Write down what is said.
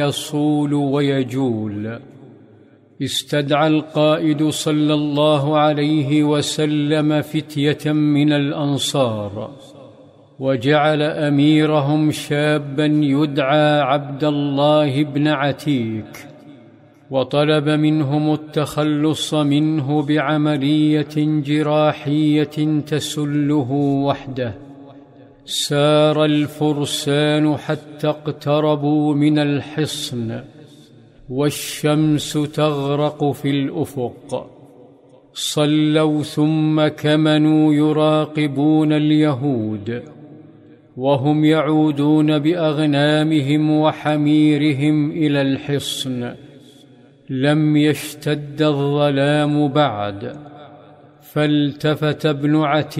يصول ويجول. استدعى القائد صلى الله عليه وسلم فتية من الأنصار، وجعل أميرهم شابا يدعى عبد الله بن عتيك، وطلب منهم التخلص منه بعملية جراحية تسله وحده. سار الفرسان حتى اقتربوا من الحصن، والشمس تغرق في الأفق. صلوا ثم كمنوا يراقبون اليهود وهم يعودون بأغنامهم وحميرهم إلى الحصن. لم يشتد الظلام بعد، فالتفت ابن عتيق